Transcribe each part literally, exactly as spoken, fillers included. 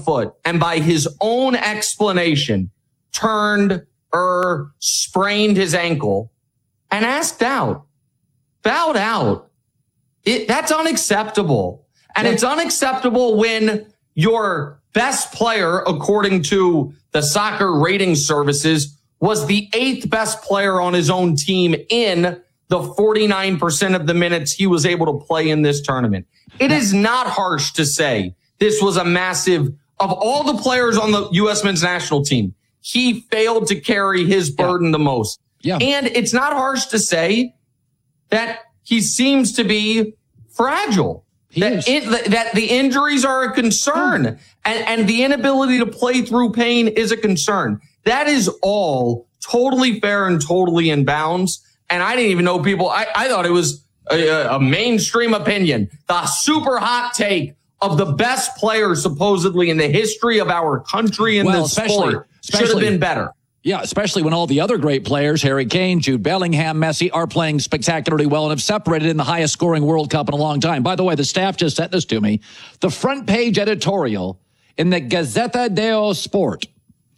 foot and by his own explanation turned or sprained his ankle and asked out, bowed out. It, that's unacceptable. And it's unacceptable when your best player, according to the soccer rating services, was the eighth best player on his own team in the forty-nine percent of the minutes he was able to play in this tournament. It is not harsh to say this was a massive, of all the players on the U S men's national team, he failed to carry his burden yeah. the most. Yeah. And it's not harsh to say that he seems to be fragile. That, it, that the injuries are a concern, and, and the inability to play through pain is a concern. That is all totally fair and totally in bounds. And I didn't even know people, I, I thought it was a, a mainstream opinion, the super hot take of the best player supposedly in the history of our country in well, this sport should have been better. Yeah, especially when all the other great players, Harry Kane, Jude Bellingham, Messi, are playing spectacularly well and have separated in the highest scoring World Cup in a long time. By the way, the staff just sent this to me. The front page editorial in the Gazzetta dello Sport,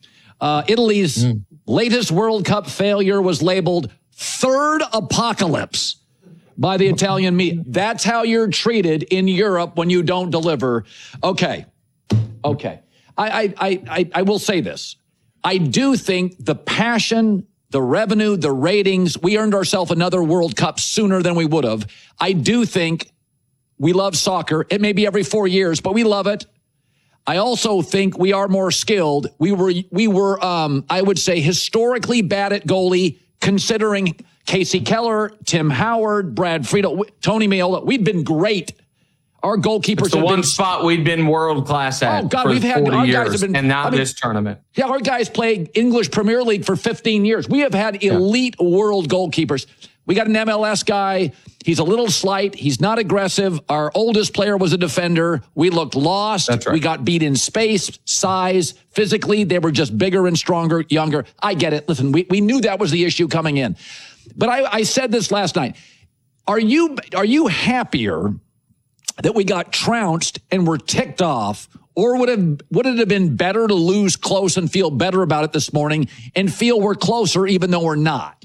uh, Italy's mm. latest World Cup failure was labeled third apocalypse by the Italian media. That's how you're treated in Europe when you don't deliver. Okay. Okay. I, I, I, I will say this. I do think the passion, the revenue, the ratings, we earned ourselves another World Cup sooner than we would have. I do think we love soccer. It may be every four years, but we love it. I also think we are more skilled. We were, we were, um, I would say, historically bad at goalie, considering Casey Keller, Tim Howard, Brad Friedel, Tony Meola. We've been great. Our goalkeepers it's the have one been, spot we'd been world class at oh, God, for we've had, forty our guys years, have been, and now I mean, this tournament. Yeah, our guys played English Premier League for fifteen years. We have had elite yeah. world goalkeepers. We got an M L S guy. He's a little slight. He's not aggressive. Our oldest player was a defender. We looked lost. That's right. We got beat in space, size, physically. They were just bigger and stronger, younger. I get it. Listen, we, we knew that was the issue coming in. But I, I said this last night. Are you, are you happier that we got trounced and were ticked off, or would have would it have been better to lose close and feel better about it this morning and feel we're closer even though we're not?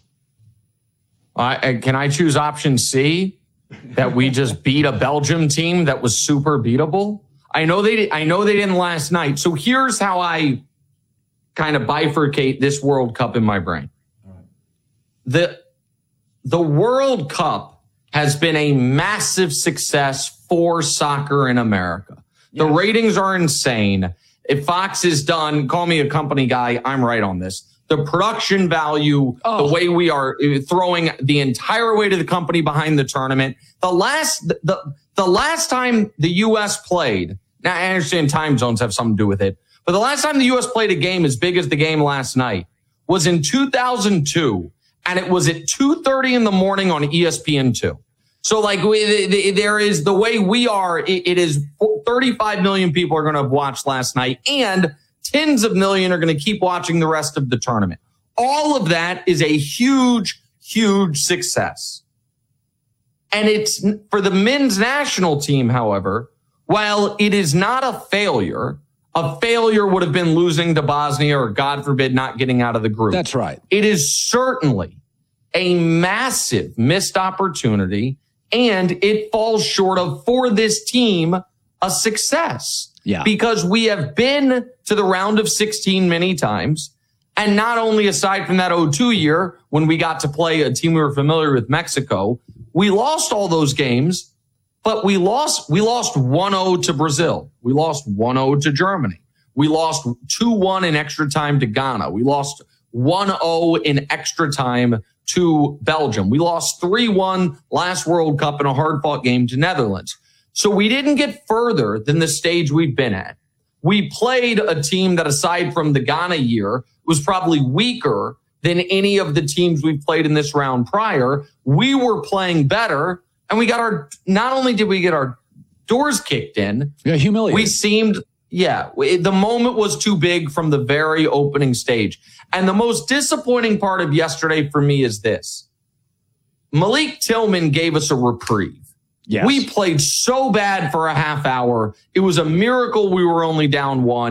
Uh, can I choose option C, that we just beat a Belgium team that was super beatable? I know they I know they didn't last night. So here's how I kind of bifurcate this World Cup in my brain. The the World Cup has been a massive success for soccer in America. The yes. ratings are insane. If Fox is done, call me a company guy, I'm right on this. The production value, oh. the way we are throwing the entire weight of the company behind the tournament. The last, the, the last time the U S played, now I understand time zones have something to do with it, but the last time the U S played a game as big as the game last night was in two thousand two, and it was at two thirty in the morning on E S P N two. So like we, the, there is the way we are, it, it is thirty-five million people are going to have watched last night, and tens of million are going to keep watching the rest of the tournament. All of that is a huge, huge success. And it's for the men's national team, however, while it is not a failure, a failure would have been losing to Bosnia or, God forbid, not getting out of the group. That's right. It is certainly a massive missed opportunity, and it falls short of, for this team, a success. Yeah. Because we have been to the round of sixteen many times. And not only aside from that oh two year when we got to play a team we were familiar with, Mexico, we lost all those games, but we lost, we lost one oh to Brazil. We lost one oh to Germany. We lost two one in extra time to Ghana. We lost one oh in extra time to Belgium. We lost three one last World Cup in a hard-fought game to Netherlands. So we didn't get further than the stage we've been at. We played a team that, aside from the Ghana year, was probably weaker than any of the teams we've played in this round prior. We were playing better, and we got our, not only did we get our doors kicked in, yeah, humiliated. We seemed, yeah, the moment was too big from the very opening stage. And the most disappointing part of yesterday for me is this. Malik Tillman gave us a reprieve. Yes. We played so bad for a half hour. It was a miracle we were only down one.